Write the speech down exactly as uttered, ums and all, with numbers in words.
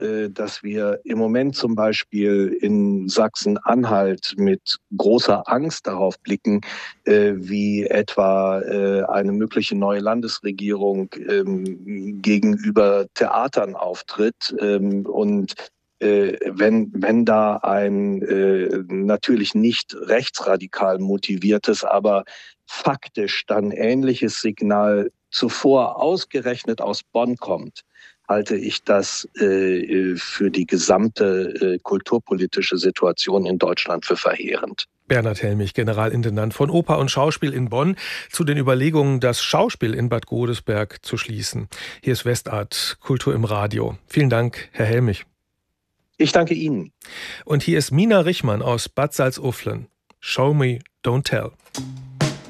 dass wir im Moment zum Beispiel in Sachsen-Anhalt mit großer Angst darauf blicken, wie etwa eine mögliche neue Landesregierung gegenüber Theatern auftritt. Und wenn, wenn da ein natürlich nicht rechtsradikal motiviertes, aber faktisch dann ähnliches Signal zuvor ausgerechnet aus Bonn kommt, halte ich das äh, für die gesamte äh, kulturpolitische Situation in Deutschland für verheerend. Bernhard Helmich, Generalintendant von Oper und Schauspiel in Bonn, zu den Überlegungen, das Schauspiel in Bad Godesberg zu schließen. Hier ist Westart, Kultur im Radio. Vielen Dank, Herr Helmich. Ich danke Ihnen. Und hier ist Mina Richmann aus Bad Salzuflen. Show me, don't tell.